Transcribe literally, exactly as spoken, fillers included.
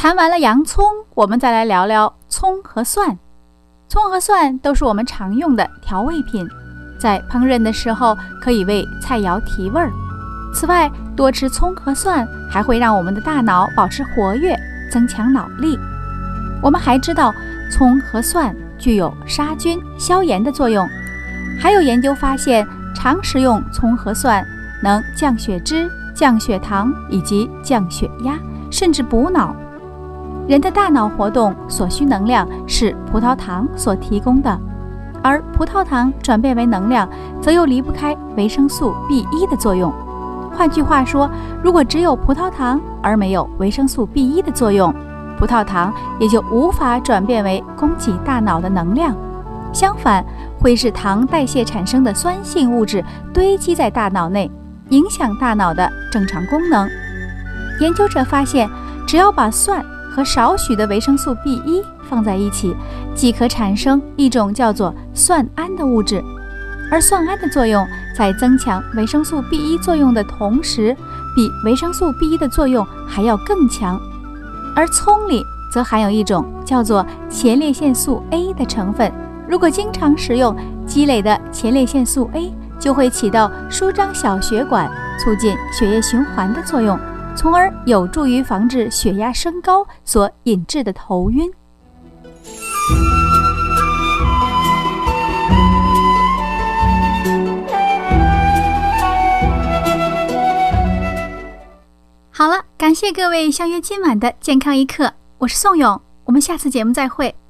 谈完了洋葱，我们再来聊聊葱和蒜。葱和蒜都是我们常用的调味品，在烹饪的时候可以为菜肴提味儿。此外，多吃葱和蒜还会让我们的大脑保持活跃，增强脑力。我们还知道，葱和蒜具有杀菌、消炎的作用。还有研究发现，常食用葱和蒜能降血脂、降血糖以及降血压，甚至补脑。人的大脑活动所需能量是葡萄糖所提供的，而葡萄糖转变为能量，则又离不开维生素 B 一 的作用。换句话说，如果只有葡萄糖而没有维生素 B 一 的作用，葡萄糖也就无法转变为供给大脑的能量，相反，会使糖代谢产生的酸性物质堆积在大脑内，影响大脑的正常功能。研究者发现，只要把蒜和少许的维生素 B 一 放在一起，即可产生一种叫做蒜胺的物质。而蒜胺的作用在增强维生素 B 一 作用的同时，比维生素 B 一 的作用还要更强。而葱里则含有一种叫做前列腺素 A 的成分，如果经常食用，积累的前列腺素 A 就会起到舒张小血管、促进血液循环的作用，从而有助于防治血压升高所引致的头晕。好了，感谢各位相约今晚的健康一刻，我是宋勇，我们下次节目再会。